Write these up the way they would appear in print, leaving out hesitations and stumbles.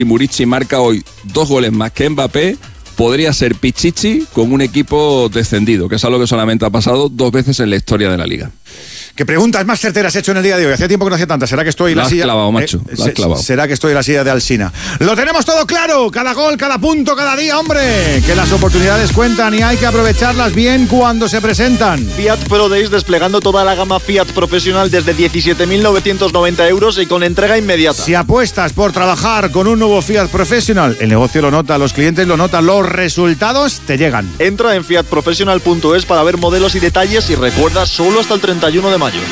Murici marca hoy 2 goles más que Mbappé, podría ser Pichichi con un equipo descendido, que es algo que solamente ha pasado 2 veces en la historia de la Liga. ¿Qué preguntas más certeras has hecho en el día de hoy? Hacía tiempo que no hacía tantas. ¿Será que estoy en la silla? Clavado, macho. La has clavado. ¿Será que estoy en la silla de Alsina? Lo tenemos todo claro. Cada gol, cada punto, cada día, hombre. Que las oportunidades cuentan y hay que aprovecharlas bien cuando se presentan. Fiat Pro Days desplegando toda la gama Fiat profesional desde 17.990 euros y con entrega inmediata. Si apuestas por trabajar con un nuevo Fiat Professional, el negocio lo nota, los clientes lo notan, los resultados te llegan. Entra en fiatprofessional.es para ver modelos y detalles y recuerda, solo hasta el 31 de mayo.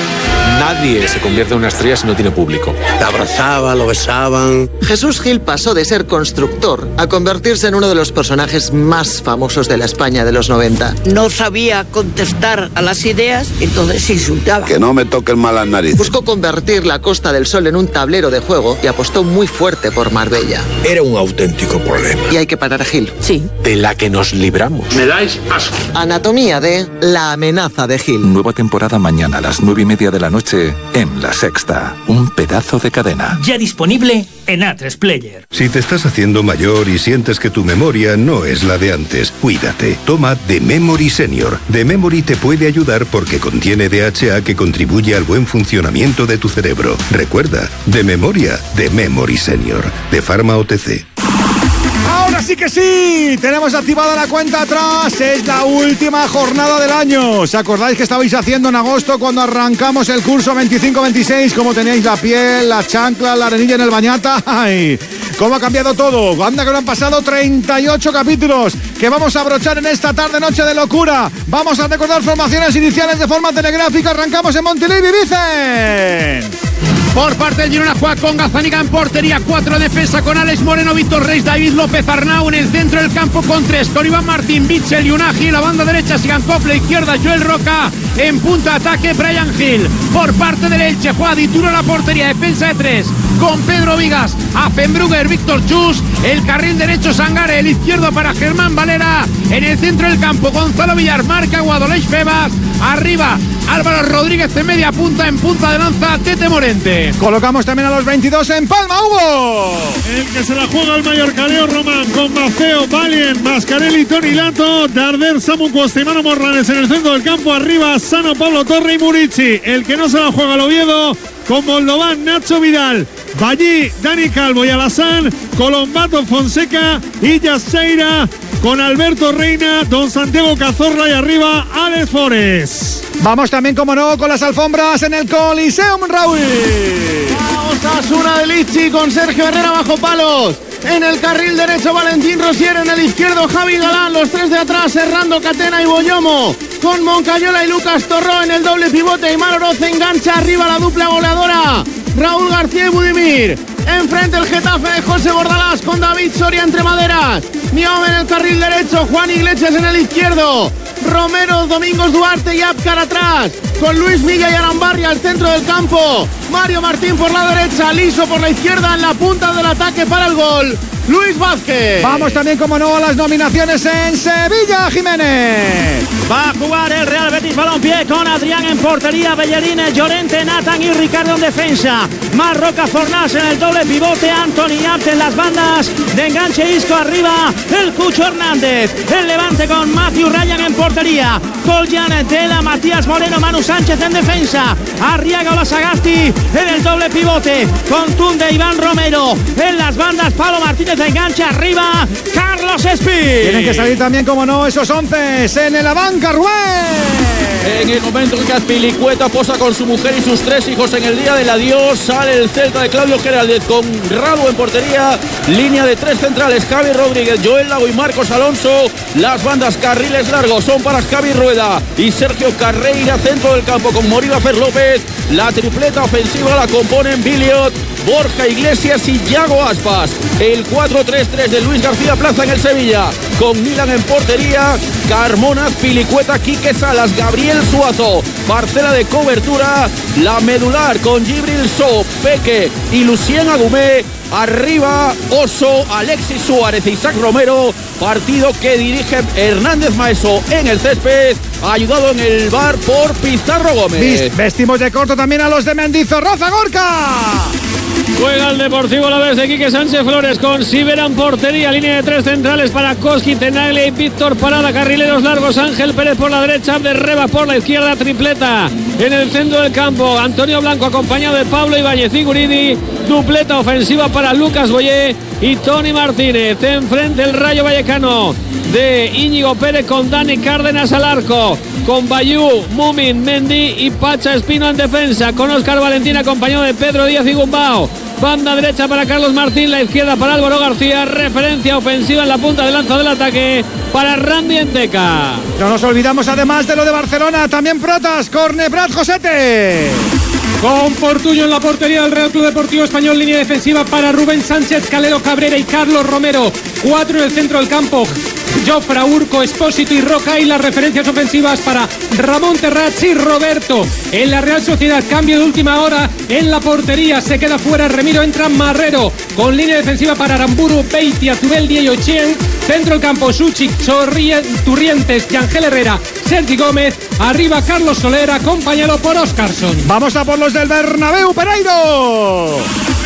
Nadie se convierte en una estrella si no tiene público. Te abrazaban, lo besaban. Jesús Gil pasó de ser constructor a convertirse en uno de los personajes más famosos de la España de los 90. No sabía contestar a las ideas, entonces se insultaba. Que no me toquen mal las narices. Buscó convertir la Costa del Sol en un tablero de juego y apostó muy fuerte por Marbella. Era un auténtico problema. Y hay que parar a Gil. Sí. De la que nos libramos. Me dais asco. Anatomía de La amenaza de Gil. Nueva temporada mañana a las 9:30 de la noche en La Sexta. Un pedazo de cadena. Ya disponible en A3 Player. Si te estás haciendo mayor y sientes que tu memoria no es la de antes, cuídate. Toma The Memory Senior. The Memory te puede ayudar porque contiene DHA que contribuye al buen funcionamiento de tu cerebro. Recuerda, de memoria, The Memory Senior. De Pharma OTC. Ahora sí que sí, tenemos activada la cuenta atrás, es la última jornada del año. ¿Os acordáis que estabais haciendo en agosto cuando arrancamos el curso 25-26? ¿Cómo teníais la piel, la chancla, la arenilla en el bañata? ¡Ay! ¿Cómo ha cambiado todo? Anda que no han pasado 38 capítulos que vamos a abrochar en esta tarde-noche de locura. Vamos a recordar formaciones iniciales de forma telegráfica. Arrancamos en Montilivi, Vicen. Por parte del Girona juega con Gazzaniga en portería, 4 defensa con Alex Moreno, Víctor Reis, David López, Arnau en el centro del campo con 3, con Iván Martín, Bitzel y Unagi, la banda derecha Sigankov, la izquierda Joel Roca, en punta ataque Brian Hill. Por parte del Elche juega Dituro la portería, defensa de 3, con Pedro Vigas, Affenbrugger, Víctor Chus, el carril derecho Sangare, el izquierdo para Germán Valera, en el centro del campo Gonzalo Villar, Marca Guadoleix Febas, arriba Álvaro Rodríguez en media punta, en punta de lanza Tete Morente. Colocamos también a los 22 en Palma, Hugo. El que se la juega el Mallorca, Leo Román, con Maceo, Valien, Mascarelli, Toni Lato, Darder, Samu Costa y Manu Morlanes en el centro del campo, arriba Sano, Pablo Torre y Murici. El que no se la juega el Oviedo, con Moldován, Nacho Vidal, Ballí, Dani Calvo y Alassane, Colombato, Fonseca y Yaseira, con Alberto Reina, Don Santiago Cazorla y arriba Alex Forés. Vamos también, como no, con las alfombras en el Coliseum, Raúl. Osasuna de Lichi con Sergio Herrera bajo palos. En el carril derecho Valentín Rosier, en el izquierdo Javi Galán, los 3 de atrás Serrando, Catena y Boyomo, con Moncayola y Lucas Torró en el doble pivote. Y Oroz engancha arriba la dupla goleadora, Raúl García y Budimir. Enfrente el Getafe de José Bordalás con David Soria entre maderas. Niome en el carril derecho, Juan Iglesias en el izquierdo, Romero, Domingos Duarte y Apcar atrás, con Luis Milla y Arambarria al centro del campo. Mario Martín por la derecha, Liso por la izquierda, en la punta del ataque para el gol Luis Vázquez. Vamos también, como no, a las nominaciones en Sevilla, Jiménez. Va a jugar el Real Betis Balompié con Adrián en portería, Bellerín, Llorente, Nathan y Ricardo en defensa. Marroca Fornás en el doble pivote, Anthony Abt en las bandas, de enganche Isco arriba, el Cucho Hernández. El Levante con Matthew Ryan en portería, Koljan, Tela, Matías Moreno, Manu Sánchez en defensa, Arriaga o Sagasti en el doble pivote, con Tunde, Iván Romero en las bandas, Pablo Martínez de enganche arriba, Carlos Espí. Tienen que salir también, como no, esos 11 en la banca, Rubén. En el momento en que Azpilicueta posa con su mujer y sus 3 hijos en el día del adiós, sale el Celta de Claudio Geraldez con Radu en portería, línea de 3 centrales, Javi Rodríguez, Joel Lago y Marcos Alonso. Las bandas, carriles largos son para Javi Rueda y Sergio Carreira, centro del campo con Moriba Fer López. La tripleta ofensiva la componen Biliot, Borja Iglesias y Yago Aspas. El 4-3-3 de Luis García Plaza en el Sevilla, con Milan en portería, Carmona, Pilicueta, Quique Salas, Gabriel Suazo. Parcela de cobertura, la medular con Gibril So, Peque y Lucien Agumé. Arriba Oso, Alexis Suárez e Isaac Romero. Partido que dirige Hernández Maeso en el césped, ayudado en el bar por Pizarro Gómez. Vestimos de corto también a los de Mendizorroza, Gorka. Juega el Deportivo Alavés de Quique Sánchez Flores con Sivera en portería, línea de 3 centrales para Koski, Tenaglia y Víctor Parada, carrileros largos, Ángel Pérez por la derecha, Abderreba por la izquierda, tripleta en el centro del campo, Antonio Blanco acompañado de Pablo Ibáñez y Guridi, dupleta ofensiva para Lucas Boyé y Tony Martínez. Enfrente el Rayo Vallecano de Íñigo Pérez con Dani Cárdenas al arco, con Bayú, Mumin, Mendy y Pacha Espino en defensa, con Óscar Valentín acompañado de Pedro Díaz y Gumbao. Banda derecha para Carlos Martín, la izquierda para Álvaro García, referencia ofensiva en la punta de lanza del ataque para Randy Enteca. No nos olvidamos además de lo de Barcelona, también protas, Corne Prat Josete. Con Fortuño en la portería del Real Club Deportivo Español, línea defensiva para Rubén Sánchez, Calero Cabrera y Carlos Romero. 4 en el centro del campo, Jofra, Urco, Espósito y Roca, y las referencias ofensivas para Ramón Terrats y Roberto. En la Real Sociedad, cambio de última hora en la portería, se queda fuera Remiro, entra Marrero, con línea defensiva para Aramburu, Beitia, Zubeldia y Ochien. Centro del campo, Suchik, Turrientes, Yangel Herrera, Sergi Gómez. Arriba Carlos Soler, acompañado por Óscarson. Vamos a por los del Bernabéu, Pereiro.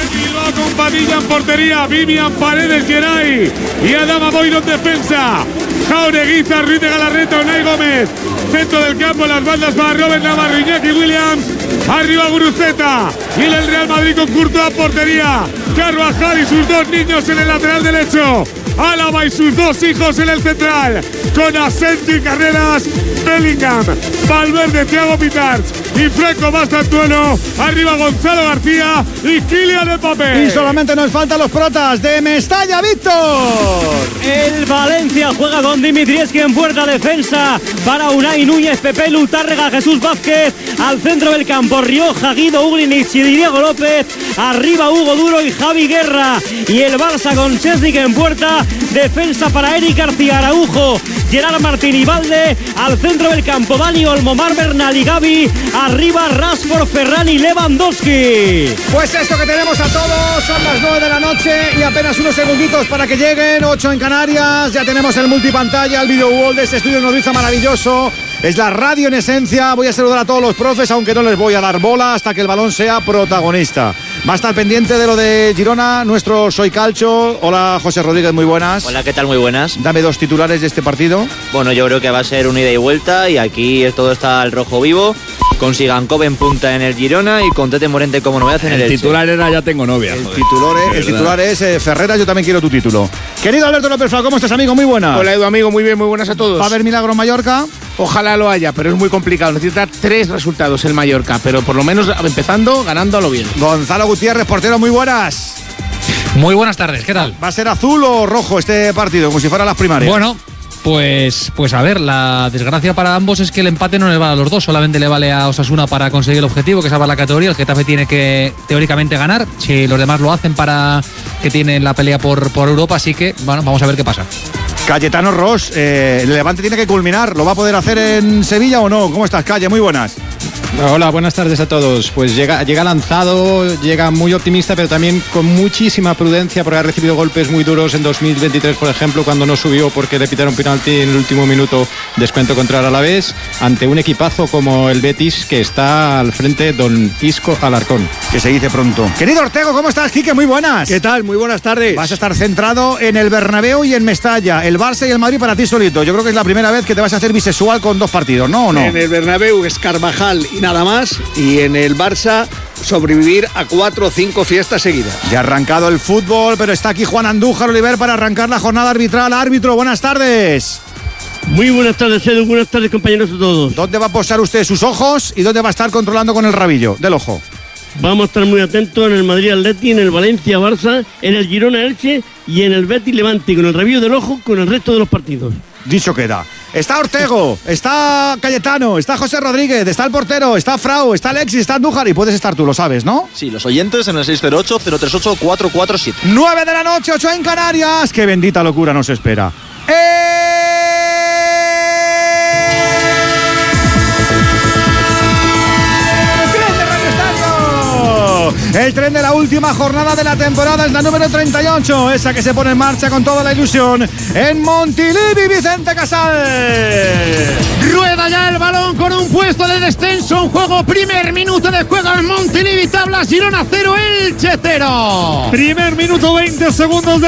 Con Padilla en portería, Vivian Paredes, Geray y Adama Boiro en defensa. Jaureguiza, Ruiz de Galarreta, Unai Gómez. Centro del campo, las bandas para Robert Navarro, Iñaki Williams. Arriba Guruceta. Y el Real Madrid con Courtois a portería. Carvajal y sus 2 niños en el lateral derecho. Álava y sus 2 hijos en el central. Con Asensio y Carreras, Bellingham, Valverde, Thiago Pitarch y Franco Mastantuono. Arriba Gonzalo García y Kylian Mbappé. Y solamente nos faltan los protas de Mestalla, Víctor. El Valencia juega con Dimitrievski en puerta, defensa para Unai Núñez, Pepe Lutárrega, Jesús Vázquez. Al centro del campo, Rioja, Guido Uglinic y Diego López. Arriba Hugo Duro y Javi Guerra. Y el Barça con Chesnik en puerta, defensa para Eric García, Araujo, Gerard Martín y Valde. Al centro del campo, Dani Olmo, Mar Bernal y Gavi. Arriba Rashford, Ferran y Lewandowski. Pues eso que tenemos a todos, son las 9 de la noche y apenas unos segunditos para que lleguen, 8 en Canarias. Ya tenemos el multipantalla, el video wall de este estudio nodriza maravilloso. Es la radio en esencia. Voy a saludar a todos los profes, aunque no les voy a dar bola hasta que el balón sea protagonista. Va a estar pendiente de lo de Girona nuestro Soy Calcio. Hola, José Rodríguez, muy buenas. Hola, ¿qué tal? Muy buenas. Dame 2 titulares de este partido. Bueno, yo creo que va a ser un ida y vuelta y aquí todo está al rojo vivo. Con Sigankov en punta en el Girona y con Tete Morente como novedad en el Elche. El titular era Ya tengo novia. El titular es Ferreras, yo también quiero tu título. Querido Alberto López Flau, ¿cómo estás, amigo? Muy buenas. Hola, Edu, amigo, muy bien, muy buenas a todos. ¿Va a haber milagro en Mallorca? Ojalá lo haya, pero es muy complicado. Necesita 3 resultados el Mallorca, pero por lo menos empezando, ganándolo bien. Gonzalo Gutiérrez, portero, muy buenas. Muy buenas tardes, ¿qué tal? ¿Va a ser azul o rojo este partido, como si fueran las primarias? Bueno, pues a ver, la desgracia para ambos es que el empate no les vale a los dos, solamente le vale a Osasuna para conseguir el objetivo, que es salvar la categoría. El Getafe tiene que teóricamente ganar, si los demás lo hacen para que tienen la pelea por Europa, así que bueno, vamos a ver qué pasa. Cayetano Ross, el Levante tiene que culminar, ¿lo va a poder hacer en Sevilla o no? ¿Cómo estás, Calle? Muy buenas. Hola, buenas tardes a todos. Pues llega lanzado, llega muy optimista, pero también con muchísima prudencia, porque ha recibido golpes muy duros en 2023, por ejemplo, cuando no subió porque le pitaron penalti en el último minuto, descuento contra el Alavés, ante un equipazo como el Betis, que está al frente don Isco Alarcón. Que se dice pronto. Querido Ortego, ¿cómo estás, Quique? Muy buenas. ¿Qué tal? Muy buenas tardes. Vas a estar centrado en el Bernabéu y en Mestalla, el Barça y el Madrid para ti solito. Yo creo que es la primera vez que te vas a hacer bisexual con 2 partidos, ¿no? ¿O no? En el Bernabéu es Carvajal y nada más, y en el Barça sobrevivir a 4 o 5 fiestas seguidas. Ya ha arrancado el fútbol, pero está aquí Juan Andújar Oliver para arrancar la jornada arbitral. Árbitro, buenas tardes. Muy buenas tardes, Edu. Buenas tardes, compañeros de todos. ¿Dónde va a posar usted sus ojos y dónde va a estar controlando con el rabillo del ojo? Vamos a estar muy atentos en el Madrid Atleti, en el Valencia Barça, en el Girona Elche y en el Betis Levante, con el rabillo del ojo con el resto de los partidos. Dicho queda. Está Ortego, está Cayetano, está José Rodríguez, está el portero, está Frau, está Alexis, está Andújar y puedes estar tú, lo sabes, ¿no? Sí, los oyentes en el 608-038-447. 9 de la noche, 8 en Canarias. Qué bendita locura nos espera. El tren de la última jornada de la temporada es la número 38, esa que se pone en marcha con toda la ilusión en Montilivi. Vicente Casal. Rueda ya el balón con un puesto de descenso. Un juego, primer minuto de juego en Montilivi. Tablas Girona 0, Elche 0. Primer minuto, 20 segundos de